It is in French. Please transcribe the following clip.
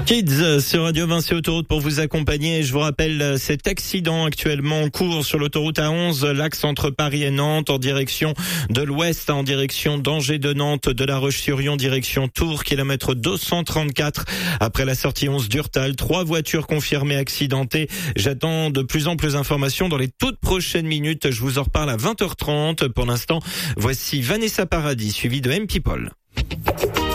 Kids sur Radio Vinci Autoroute pour vous accompagner. Je vous rappelle cet accident actuellement en cours sur l'autoroute A11, l'axe entre Paris et Nantes en direction de l'ouest, en direction d'Angers de Nantes, de La Roche-sur-Yon, direction Tours, kilomètre 234. Après la sortie 11 d'Urtal, 3 voitures confirmées accidentées. J'attends de plus en plus d'informations dans les toutes prochaines minutes. Je vous en reparle à 20h30. Pour l'instant, voici Vanessa Paradis, suivi de M People.